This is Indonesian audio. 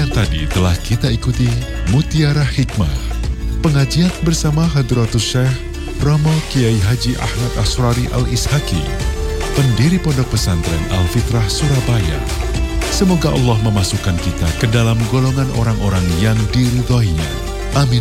Demikian tadi telah kita ikuti Mutiara Hikmah, pengajian bersama Hadratus Syekh Romo Kiai Haji Ahmad Asrari Al-Ishaki, pendiri Pondok Pesantren Al-Fitrah Surabaya. Semoga Allah memasukkan kita ke dalam golongan orang-orang yang diridhoinya. Amin.